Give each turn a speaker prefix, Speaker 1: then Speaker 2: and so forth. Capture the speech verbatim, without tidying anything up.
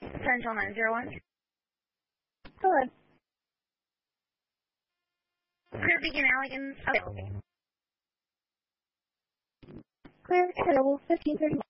Speaker 1: Central nine zero one.
Speaker 2: Hello.
Speaker 1: Clear Beacon Allegan available.
Speaker 2: Clear available fifteen thirty-one.